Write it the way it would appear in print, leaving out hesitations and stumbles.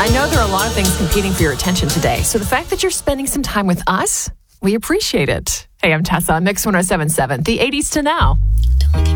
I know there are a lot of things competing for your attention today, so the fact that you're spending some time with us, we appreciate it. Hey, I'm Tessa, Mix 107.7, the 80s to now.